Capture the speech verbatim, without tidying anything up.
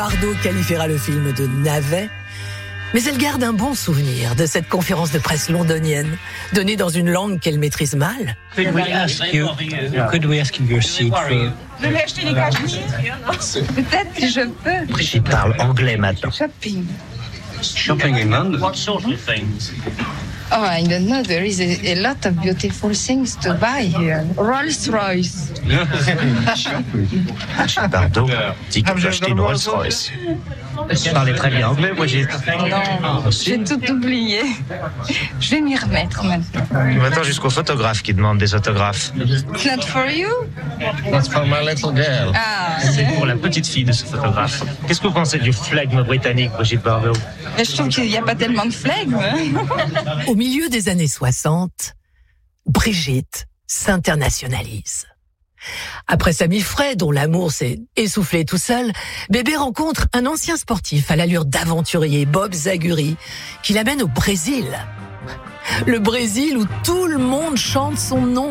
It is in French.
Bardot qualifiera le film de navet, mais elle garde un bon souvenir de cette conférence de presse londonienne, donnée dans une langue qu'elle maîtrise mal. Could we ask you, could we ask you your seat for... Je vais acheter les cachemires. Peut-être que je peux. Brigitte parle anglais maintenant. Shopping. Shopping in London? What sort of things? Oh, I don't know. There is a, a lot of beautiful things to buy here. Rolls Royce. Pardon, dit que j'ai acheté une Rolls Royce. Je parlais très bien anglais, moi j'ai... Non, j'ai tout oublié. Je vais m'y remettre maintenant. Maintenant jusqu'au photographe qui demande des autographes. It's not for you? That's for my little girl. Ah, C'est pour la petite fille de ce photographe. Qu'est-ce que vous pensez du flegme britannique, Brigitte Bardot? mais je trouve qu'il n'y a pas tellement de flegme. Au milieu des années soixante, Brigitte s'internationalise. Après Samy Frey, dont l'amour s'est essoufflé tout seul, Bébé rencontre un ancien sportif à l'allure d'aventurier, Bob Zaguri, qui l'amène au Brésil. Le Brésil où tout le monde chante son nom.